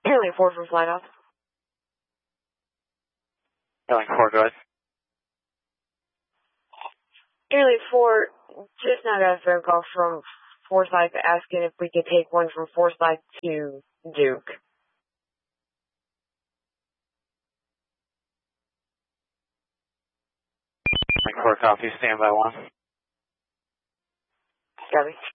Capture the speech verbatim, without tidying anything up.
Airlane four from flight off. Airlane four, go ahead. Airlane four, just now got a phone call from Forsyth asking if we could take one from Forsyth to Duke. Airlane four, copy, stand by one. Copy.